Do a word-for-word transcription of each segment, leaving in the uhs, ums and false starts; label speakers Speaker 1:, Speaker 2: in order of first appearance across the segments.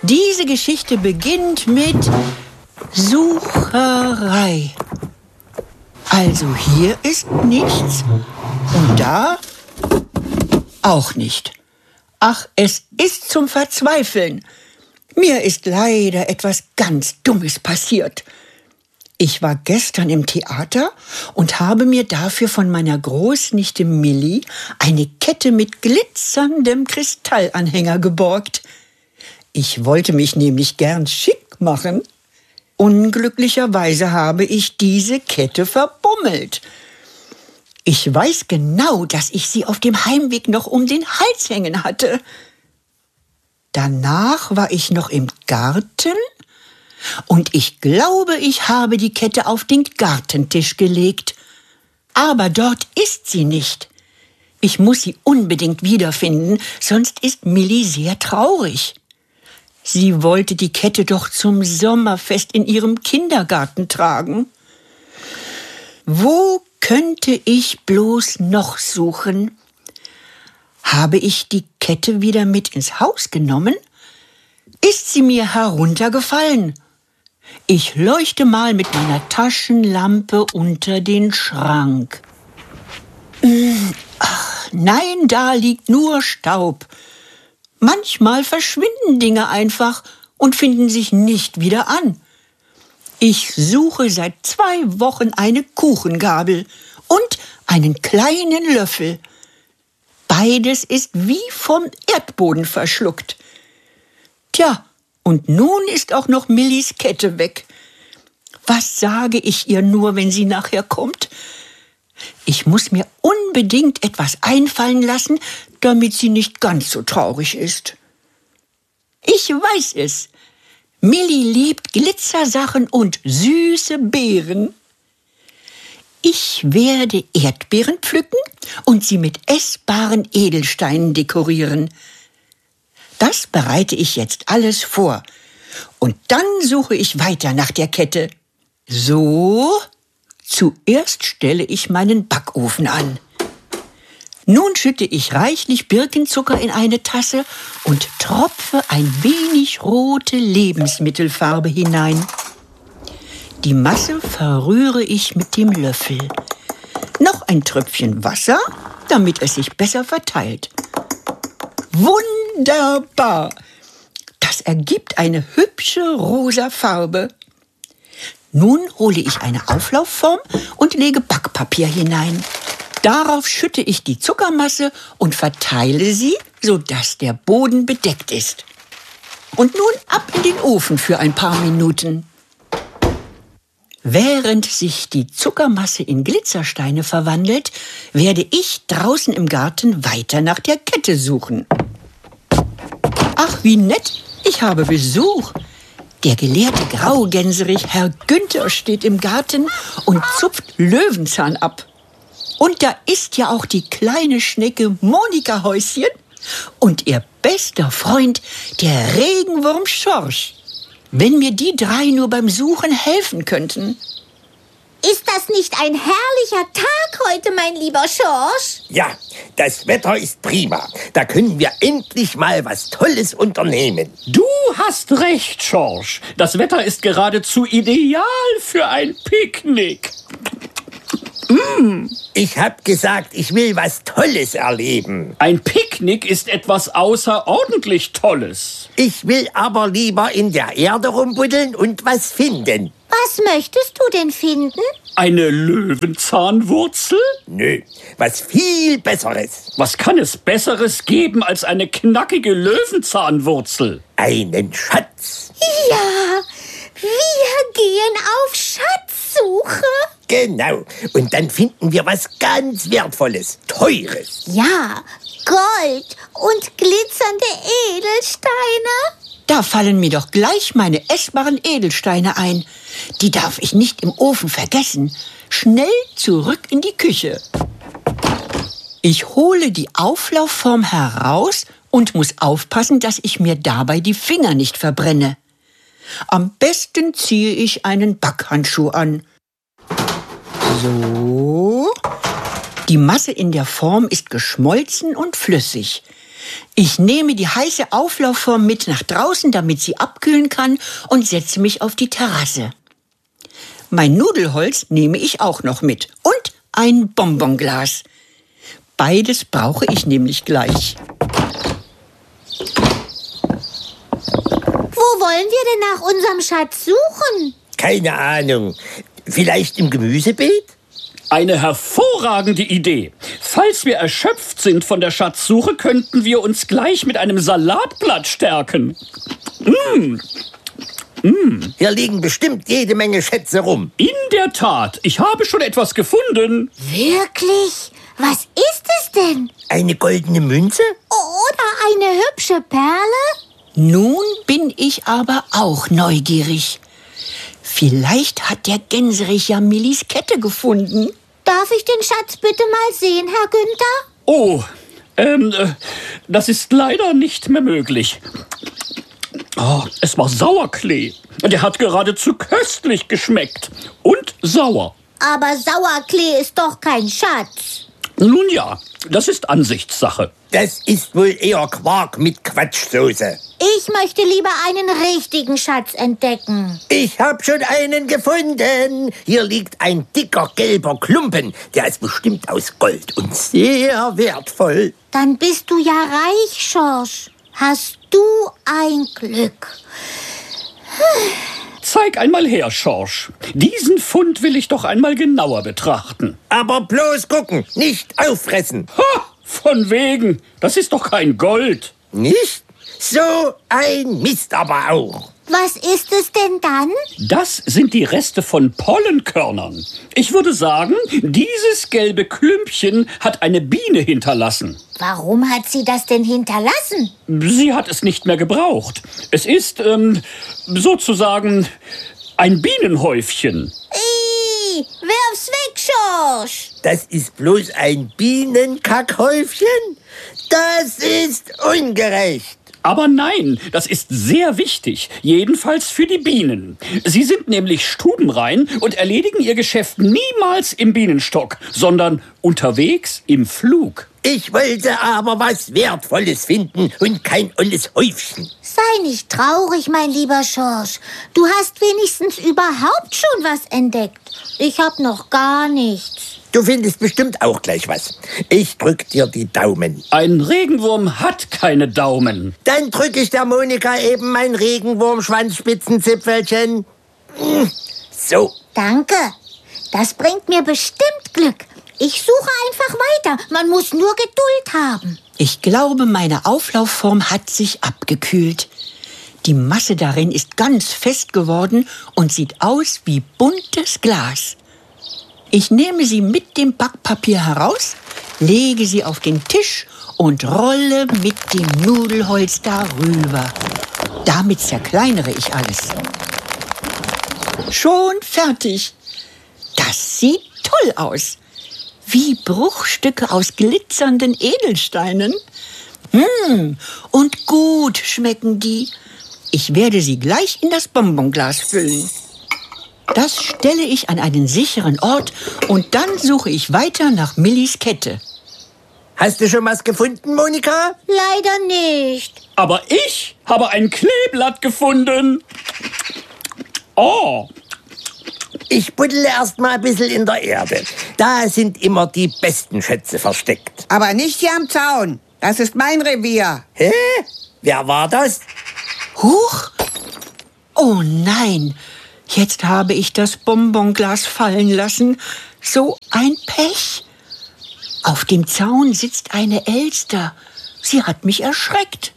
Speaker 1: Diese Geschichte beginnt mit Sucherei. Also hier ist nichts und da auch nicht. Ach, es ist zum Verzweifeln. Mir ist leider etwas ganz Dummes passiert. Ich war gestern im Theater und habe mir dafür von meiner Großnichte Milli eine Kette mit glitzerndem Kristallanhänger geborgt. Ich wollte mich nämlich gern schick machen. Unglücklicherweise habe ich diese Kette verbummelt. Ich weiß genau, dass ich sie auf dem Heimweg noch um den Hals hängen hatte. Danach war ich noch im Garten und ich glaube, ich habe die Kette auf den Gartentisch gelegt. Aber dort ist sie nicht. Ich muss sie unbedingt wiederfinden, sonst ist Milli sehr traurig. Sie wollte die Kette doch zum Sommerfest in ihrem Kindergarten tragen. Wo könnte ich bloß noch suchen? Habe ich die Kette wieder mit ins Haus genommen? Ist sie mir heruntergefallen? Ich leuchte mal mit meiner Taschenlampe unter den Schrank. Ach, nein, da liegt nur Staub. Manchmal verschwinden Dinge einfach und finden sich nicht wieder an. Ich suche seit zwei Wochen eine Kuchengabel und einen kleinen Löffel. Beides ist wie vom Erdboden verschluckt. Tja, und nun ist auch noch Millis Kette weg. Was sage ich ihr nur, wenn sie nachher kommt? Ich muss mir unbedingt etwas einfallen lassen, damit sie nicht ganz so traurig ist. Ich weiß es. Milli liebt Glitzersachen und süße Beeren. Ich werde Erdbeeren pflücken und sie mit essbaren Edelsteinen dekorieren. Das bereite ich jetzt alles vor. Und dann suche ich weiter nach der Kette. So, zuerst stelle ich meinen Backofen an. Nun schütte ich reichlich Birkenzucker in eine Tasse und tropfe ein wenig rote Lebensmittelfarbe hinein. Die Masse verrühre ich mit dem Löffel. Noch ein Tröpfchen Wasser, damit es sich besser verteilt. Wunderbar! Das ergibt eine hübsche rosa Farbe. Nun hole ich eine Auflaufform und lege Backpapier hinein. Darauf schütte ich die Zuckermasse und verteile sie, sodass der Boden bedeckt ist. Und nun ab in den Ofen für ein paar Minuten. Während sich die Zuckermasse in Glitzersteine verwandelt, werde ich draußen im Garten weiter nach der Kette suchen. Ach, wie nett, ich habe Besuch. Der gelehrte Graugänserich Herr Günther steht im Garten und zupft Löwenzahn ab. Und da ist ja auch die kleine Schnecke Monika Häuschen und ihr bester Freund, der Regenwurm Schorsch. Wenn mir die drei nur beim Suchen helfen könnten.
Speaker 2: Ist das nicht ein herrlicher Tag heute, mein lieber Schorsch?
Speaker 3: Ja, das Wetter ist prima. Da können wir endlich mal was Tolles unternehmen.
Speaker 4: Du hast recht, Schorsch. Das Wetter ist geradezu ideal für ein Picknick.
Speaker 3: Mm. Ich hab gesagt, ich will was Tolles erleben.
Speaker 4: Ein Picknick ist etwas außerordentlich Tolles.
Speaker 3: Ich will aber lieber in der Erde rumbuddeln und was finden.
Speaker 2: Was möchtest du denn finden?
Speaker 4: Eine Löwenzahnwurzel?
Speaker 3: Nö, was viel Besseres.
Speaker 4: Was kann es Besseres geben als eine knackige Löwenzahnwurzel?
Speaker 3: Einen Schatz.
Speaker 2: Ja, wir gehen auf Schatzsuche.
Speaker 3: Genau, und dann finden wir was ganz Wertvolles, Teures.
Speaker 2: Ja, Gold und glitzernde Edelsteine.
Speaker 1: Da fallen mir doch gleich meine essbaren Edelsteine ein. Die darf ich nicht im Ofen vergessen. Schnell zurück in die Küche. Ich hole die Auflaufform heraus und muss aufpassen, dass ich mir dabei die Finger nicht verbrenne. Am besten ziehe ich einen Backhandschuh an. So. Die Masse in der Form ist geschmolzen und flüssig. Ich nehme die heiße Auflaufform mit nach draußen, damit sie abkühlen kann, und setze mich auf die Terrasse. Mein Nudelholz nehme ich auch noch mit und ein Bonbonglas. Beides brauche ich nämlich gleich.
Speaker 2: Wo wollen wir denn nach unserem Schatz suchen?
Speaker 3: Keine Ahnung. Vielleicht im Gemüsebeet?
Speaker 4: Eine hervorragende Idee. Falls wir erschöpft sind von der Schatzsuche, könnten wir uns gleich mit einem Salatblatt stärken. Mm. Mm.
Speaker 3: Hier liegen bestimmt jede Menge Schätze rum.
Speaker 4: In der Tat, ich habe schon etwas gefunden.
Speaker 2: Wirklich? Was ist es denn?
Speaker 3: Eine goldene Münze?
Speaker 2: Oder eine hübsche Perle?
Speaker 1: Nun bin ich aber auch neugierig. Vielleicht hat der Gänserich ja Millis Kette gefunden.
Speaker 2: Darf ich den Schatz bitte mal sehen, Herr Günther?
Speaker 4: Oh, ähm, äh, das ist leider nicht mehr möglich. Oh, es war Sauerklee. Der hat geradezu köstlich geschmeckt. Und sauer.
Speaker 2: Aber Sauerklee ist doch kein Schatz.
Speaker 4: Nun ja, das ist Ansichtssache.
Speaker 3: Das ist wohl eher Quark mit Quatschsoße.
Speaker 2: Ich möchte lieber einen richtigen Schatz entdecken.
Speaker 3: Ich hab schon einen gefunden. Hier liegt ein dicker gelber Klumpen. Der ist bestimmt aus Gold und sehr wertvoll.
Speaker 2: Dann bist du ja reich, Schorsch. Hast du ein Glück.
Speaker 4: Zeig einmal her, Schorsch. Diesen Fund will ich doch einmal genauer betrachten.
Speaker 3: Aber bloß gucken, nicht auffressen.
Speaker 4: Ha! Von wegen. Das ist doch kein Gold.
Speaker 3: Nicht? So ein Mist aber auch.
Speaker 2: Was ist es denn dann?
Speaker 4: Das sind die Reste von Pollenkörnern. Ich würde sagen, dieses gelbe Klümpchen hat eine Biene hinterlassen.
Speaker 2: Warum hat sie das denn hinterlassen?
Speaker 4: Sie hat es nicht mehr gebraucht. Es ist, ähm, sozusagen ein Bienenhäufchen.
Speaker 2: Ih, werf's weg, Schorsch.
Speaker 3: Das ist bloß ein Bienenkackhäufchen? Das ist ungerecht.
Speaker 4: Aber nein, das ist sehr wichtig, jedenfalls für die Bienen. Sie sind nämlich stubenrein und erledigen ihr Geschäft niemals im Bienenstock, sondern unterwegs im Flug.
Speaker 3: Ich wollte aber was Wertvolles finden und kein olles Häufchen.
Speaker 2: Sei nicht traurig, mein lieber Schorsch. Du hast wenigstens überhaupt schon was entdeckt. Ich hab noch gar nichts.
Speaker 3: Du findest bestimmt auch gleich was. Ich drück dir die Daumen.
Speaker 4: Ein Regenwurm hat keine Daumen.
Speaker 3: Dann drück ich der Monika eben mein Regenwurm-Schwanzspitzenzipfelchen. So.
Speaker 2: Danke. Das bringt mir bestimmt Glück. Ich suche einfach weiter. Man muss nur Geduld haben.
Speaker 1: Ich glaube, meine Auflaufform hat sich abgekühlt. Die Masse darin ist ganz fest geworden und sieht aus wie buntes Glas. Ich nehme sie mit dem Backpapier heraus, lege sie auf den Tisch und rolle mit dem Nudelholz darüber. Damit zerkleinere ich alles. Schon fertig. Das sieht toll aus. Wie Bruchstücke aus glitzernden Edelsteinen. Hm, und gut schmecken die. Ich werde sie gleich in das Bonbonglas füllen. Das stelle ich an einen sicheren Ort und dann suche ich weiter nach Millis Kette.
Speaker 3: Hast du schon was gefunden, Monika?
Speaker 2: Leider nicht.
Speaker 4: Aber ich habe ein Kleeblatt gefunden. Oh,
Speaker 3: Ich buddle erst mal ein bisschen in der Erde. Da sind immer die besten Schätze versteckt.
Speaker 5: Aber nicht hier am Zaun. Das ist mein Revier.
Speaker 3: Hä? Wer war das?
Speaker 1: Huch! Oh nein! Jetzt habe ich das Bonbonglas fallen lassen. So ein Pech. Auf dem Zaun sitzt eine Elster. Sie hat mich erschreckt.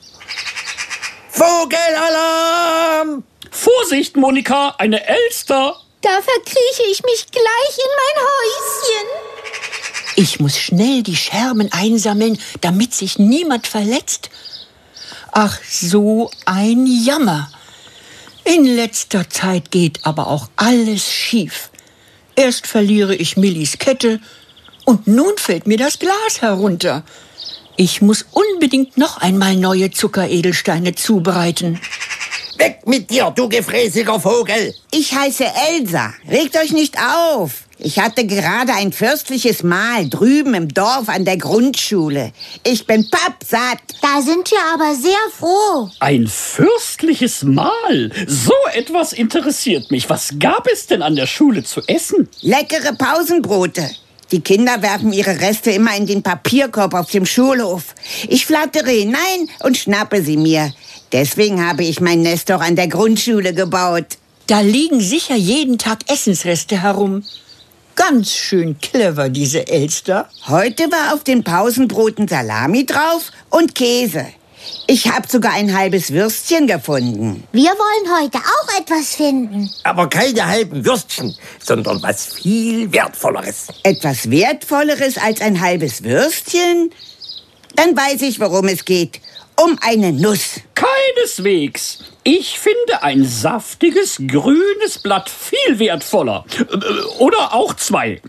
Speaker 3: Vogelalarm!
Speaker 4: Vorsicht, Monika, eine Elster.
Speaker 2: Da verkrieche ich mich gleich in mein Häuschen.
Speaker 1: Ich muss schnell die Scherben einsammeln, damit sich niemand verletzt. Ach, so ein Jammer. In letzter Zeit geht aber auch alles schief. Erst verliere ich Millis Kette und nun fällt mir das Glas herunter. Ich muss unbedingt noch einmal neue Zuckeredelsteine zubereiten.
Speaker 3: Weg mit dir, du gefräßiger Vogel!
Speaker 5: Ich heiße Elsa. Regt euch nicht auf. Ich hatte gerade ein fürstliches Mahl drüben im Dorf an der Grundschule. Ich bin pappsatt.
Speaker 2: Da sind wir aber sehr froh.
Speaker 4: Ein fürstliches Mahl. So etwas interessiert mich. Was gab es denn an der Schule zu essen?
Speaker 5: Leckere Pausenbrote. Die Kinder werfen ihre Reste immer in den Papierkorb auf dem Schulhof. Ich flattere hinein und schnappe sie mir. Deswegen habe ich mein Nest doch an der Grundschule gebaut.
Speaker 1: Da liegen sicher jeden Tag Essensreste herum. Ganz schön clever, diese Elster.
Speaker 5: Heute war auf den Pausenbroten Salami drauf und Käse. Ich habe sogar ein halbes Würstchen gefunden.
Speaker 2: Wir wollen heute auch etwas finden.
Speaker 3: Aber keine halben Würstchen, sondern was viel Wertvolleres.
Speaker 5: Etwas Wertvolleres als ein halbes Würstchen? Dann weiß ich, worum es geht. Um eine Nuss.
Speaker 4: Keineswegs. Ich finde ein saftiges, grünes Blatt viel wertvoller. Oder auch zwei.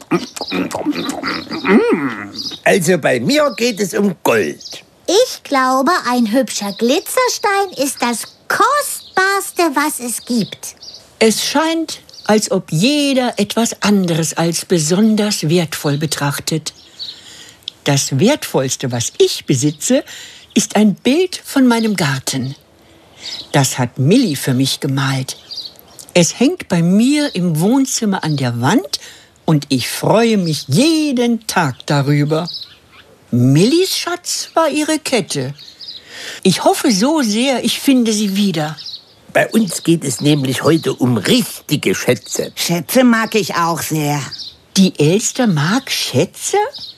Speaker 3: Also bei mir geht es um Gold.
Speaker 2: Ich glaube, ein hübscher Glitzerstein ist das Kostbarste, was es gibt.
Speaker 1: Es scheint, als ob jeder etwas anderes als besonders wertvoll betrachtet. Das Wertvollste, was ich besitze, ist ein Bild von meinem Garten. Das hat Milli für mich gemalt. Es hängt bei mir im Wohnzimmer an der Wand und ich freue mich jeden Tag darüber. Millis Schatz war ihre Kette. Ich hoffe so sehr, ich finde sie wieder.
Speaker 3: Bei uns geht es nämlich heute um richtige Schätze.
Speaker 5: Schätze mag ich auch sehr.
Speaker 1: Die Elster mag Schätze?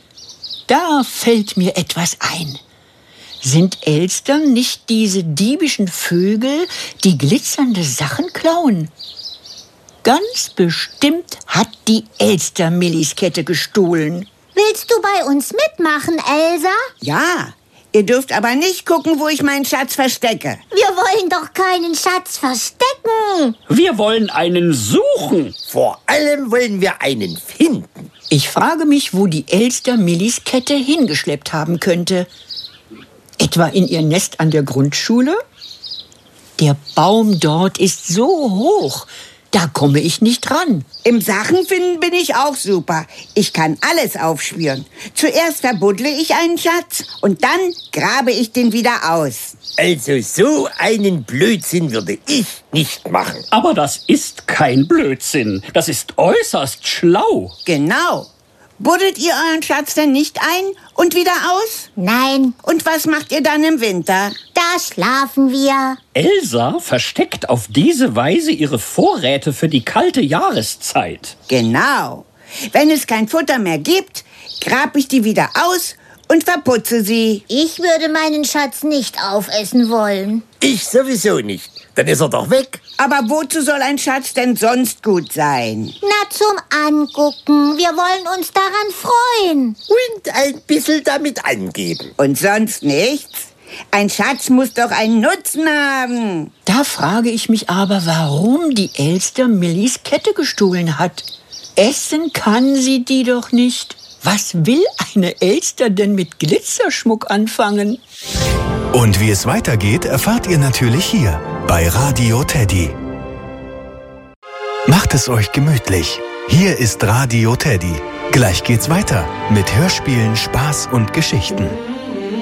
Speaker 1: Da fällt mir etwas ein. Sind Elstern nicht diese diebischen Vögel, die glitzernde Sachen klauen? Ganz bestimmt hat die Elster Millis Kette gestohlen.
Speaker 2: Willst du bei uns mitmachen, Elsa?
Speaker 5: Ja, ihr dürft aber nicht gucken, wo ich meinen Schatz verstecke.
Speaker 2: Wir wollen doch keinen Schatz verstecken.
Speaker 4: Wir wollen einen suchen.
Speaker 3: Vor allem wollen wir einen finden.
Speaker 1: Ich frage mich, wo die Elster Millis Kette hingeschleppt haben könnte. Etwa in ihr Nest an der Grundschule? Der Baum dort ist so hoch, da komme ich nicht ran.
Speaker 5: Im Sachenfinden bin ich auch super. Ich kann alles aufspüren. Zuerst verbuddle ich einen Schatz und dann grabe ich den wieder aus.
Speaker 3: Also so einen Blödsinn würde ich nicht machen.
Speaker 4: Aber das ist kein Blödsinn. Das ist äußerst schlau.
Speaker 5: Genau. Buddelt ihr euren Schatz denn nicht ein und wieder aus?
Speaker 2: Nein,
Speaker 5: Und was macht ihr dann im Winter?
Speaker 2: da schlafen wir.
Speaker 4: Elsa versteckt auf diese Weise ihre Vorräte für die kalte Jahreszeit.
Speaker 5: Genau. Wenn es kein Futter mehr gibt, grab ich die wieder aus und verputze sie.
Speaker 2: Ich würde meinen Schatz nicht aufessen wollen.
Speaker 3: Ich sowieso nicht. Dann ist er doch weg.
Speaker 5: Aber wozu soll ein Schatz denn sonst gut sein?
Speaker 2: Na, zum Angucken. Wir wollen uns daran freuen.
Speaker 3: Und ein bisschen damit angeben.
Speaker 5: Und sonst nichts? Ein Schatz muss doch einen Nutzen haben.
Speaker 1: Da frage ich mich aber, warum die Elster Millis Kette gestohlen hat. Essen kann sie die doch nicht. Was will eine Elster denn mit Glitzerschmuck anfangen?
Speaker 6: Und wie es weitergeht, erfahrt ihr natürlich hier bei Radio Teddy. Macht es euch gemütlich. Hier ist Radio Teddy. Gleich geht's weiter mit Hörspielen, Spaß und Geschichten.